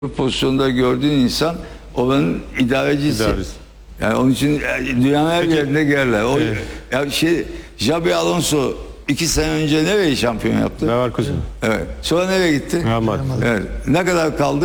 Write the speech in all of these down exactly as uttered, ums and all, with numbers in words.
pozisyonda gördüğün insan oranın idarecisi. İdaresi. Yani onun için dünyanın her Peki, yerinde gelirler. O evet. ya şey Xabi Alonso iki sene önce nereye şampiyon yaptı? Leverkusen. Evet. Sonra nereye gitti? Real Madrid. Evet. Ne kadar kaldı?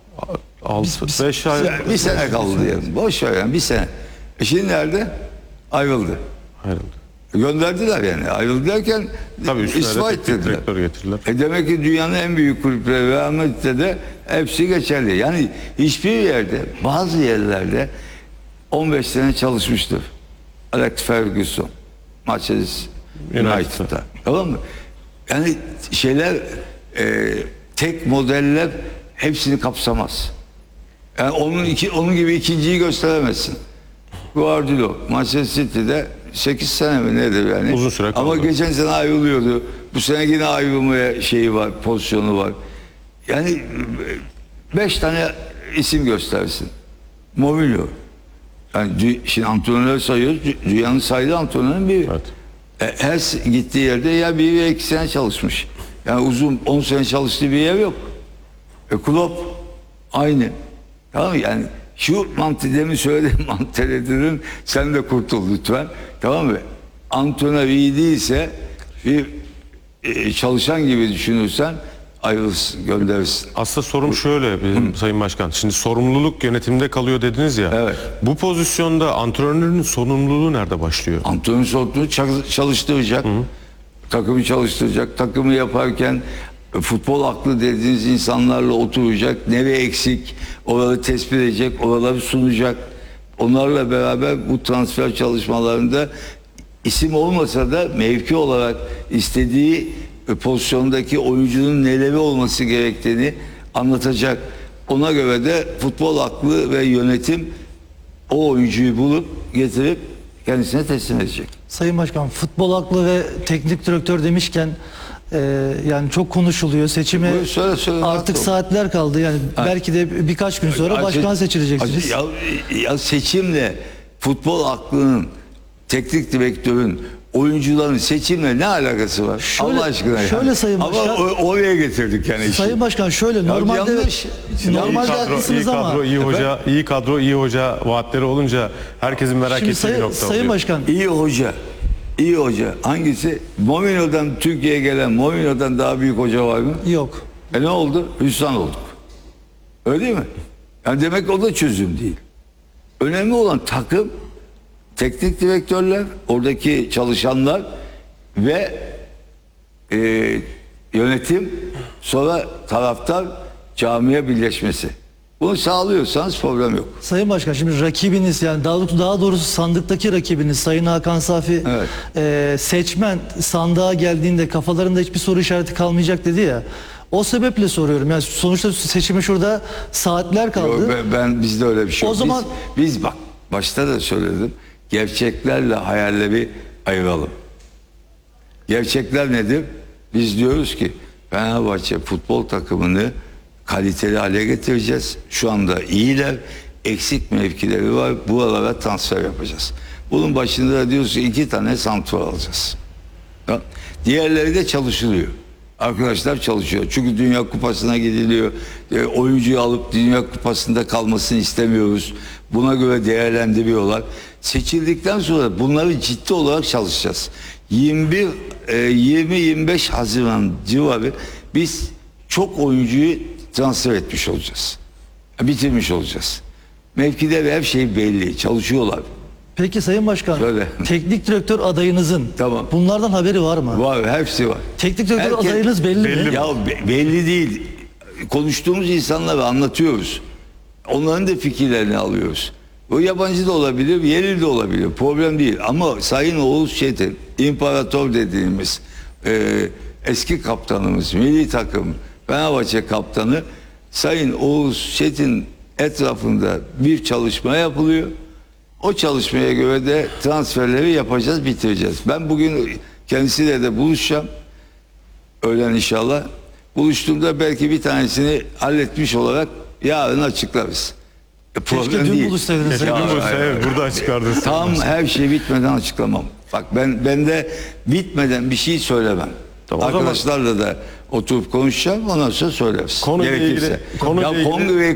altı beş ay. Bir sene kaldı diyelim. Boş ver yani bir sene. E şimdi nerede? Ayrıldı. Ayrıldı. Gönderdiler yani. Ayrıldı derken Tabii istifa ettirdiler. E demek ki dünyanın en büyük kulüpleri Real Madrid'de de hepsi geçerli. Yani hiçbir yerde, bazı yerlerde on beş sene çalışmıştır. Alex Ferguson, Manchester United'da. Tamam mı? Yani şeyler e, tek modeller hepsini kapsamaz. Yani onun iki, onun gibi ikinciyi gösteremezsin. Guardiola Manchester City'de sekiz sene mi nedir yani? Uzun süre kaldı. Ama geçen sene ayrılıyordu. Bu sene yine ayrılmaya şeyi var, pozisyonu var. Yani beş tane isim göstersin. Mourinho. Yani şimdi antrenörler sayıyoruz. Dünyanın saydığı antrenörün biri. Evet. E, her gittiği yerde ya bir ya iki sene çalışmış. Yani uzun on sene çalıştığı bir yer yok. E Klopp aynı. Tamam mı? Yani şu mantığı demin söylediğim mantığı sen de kurtul lütfen. Tamam mı? Antrenör iyi değilse bir e, çalışan gibi düşünürsen ayrılırsın, gönderirsin. Aslında sorum şöyle bizim Sayın Başkan. Şimdi sorumluluk yönetimde kalıyor dediniz ya. Evet. Bu pozisyonda antrenörün sorumluluğu nerede başlıyor? Antrenör sorumluluğu çalıştıracak. Hı. Takımı çalıştıracak. Takımı yaparken futbol aklı dediğiniz insanlarla oturacak. Nereye eksik? Oraları tespit edecek. Oraları sunacak. Onlarla beraber bu transfer çalışmalarında isim olmasa da mevki olarak istediği pozisyondaki oyuncunun neleri olması gerektiğini anlatacak. Ona göre de futbol aklı ve yönetim o oyuncuyu bulup getirip kendisine teslim edecek. Sayın Başkan, futbol aklı ve teknik direktör demişken e, yani çok konuşuluyor. Seçime Buyur, söyle, söyle, artık saatler kaldı. Yani ha. belki de birkaç gün sonra başkan seçileceksiniz. Ya, ya seçimle futbol aklının, teknik direktörün, oyuncuların seçimle ne alakası var? Şöyle, Allah aşkına şöyle yani. Sayın Başkan. Ama oraya getirdik yani. Sayın işi. Başkan şöyle normalde yanlış. normalde iyi kadro, haklısınız iyi ama kadro, iyi hoca, efendim? iyi kadro, iyi hoca vaatleri olunca herkesin merak Şimdi ettiği sayın, bir nokta Sayın oluyor. Başkan. İyi hoca. İyi hoca. Hangisi? Mourinho'dan Türkiye'ye gelen Mourinho'dan daha büyük hoca var mı? Yok. E ne oldu? Hüsran olduk. Öyle değil mi? Yani demek o da çözüm değil. Önemli olan takım, teknik direktörler, oradaki çalışanlar ve e, yönetim, sonra taraftar, camiye birleşmesi. Bunu sağlıyorsanız problem yok. Sayın Başkan, şimdi rakibiniz, yani daha doğrusu, daha doğrusu sandıktaki rakibiniz Sayın Hakan Safi, Evet. e, seçmen sandığa geldiğinde kafalarında hiçbir soru işareti kalmayacak dedi ya. O sebeple soruyorum. Yani sonuçta seçime şurada saatler kaldı. Yok, ben, ben bizde öyle bir şey O yok. zaman biz, biz bak başta da söyledim. Gerçeklerle hayalleri ayıralım. Gerçekler nedir? Biz diyoruz ki Fenerbahçe futbol takımını kaliteli hale getireceğiz. Şu anda iyiler. Eksik mevkileri var. Buralara transfer yapacağız. Bunun başında da diyoruz ki iki tane santrfor alacağız. Ya, diğerleri de çalışılıyor. Arkadaşlar çalışıyor. Çünkü Dünya Kupası'na gidiliyor. E, oyuncuyu alıp Dünya Kupası'nda kalmasını istemiyoruz. Buna göre değerlendiriyorlar. Seçildikten sonra bunları ciddi olarak çalışacağız. yirmi bir yirmi yirmi beş Haziran civarı biz çok oyuncuyu transfer etmiş olacağız. Bitirmiş olacağız. Mevkide ve her şey belli. Çalışıyorlar. peki Sayın Başkan, Söyle. teknik direktör adayınızın Tamam. bunlardan haberi var mı? Var, hepsi var. Teknik direktör Herkes- adayınız belli, belli mi? mi? Ya be- belli değil. Konuştuğumuz insanlara anlatıyoruz. Onların da fikirlerini alıyoruz. O yabancı da olabilir, yerli de olabilir. Problem değil. Ama Sayın Oğuz Çetin, imparator dediğimiz e, eski kaptanımız, milli takım, Fenerbahçe kaptanı Sayın Oğuz Çetin etrafında bir çalışma yapılıyor. O çalışmaya göre de transferleri yapacağız, bitireceğiz. Ben bugün kendisiyle de buluşacağım. Öğlen inşallah. Buluştuğumda belki bir tanesini halletmiş olarak yarın açıklarız. E, Keşke problem dün değil. buluşsaydınız. Keşke Ya, dün buluşsa, hayır, evet, burada açıklardınız. Tam her şey bitmeden açıklamam. Bak ben ben de bitmeden bir şey söylemem. Tamam, o zaman- Arkadaşlarla da Oturup konuşacağım, ondan sonra söylersin. Konuyla Gerekirse. ilgili- konuyla ya ilgili- kongreyi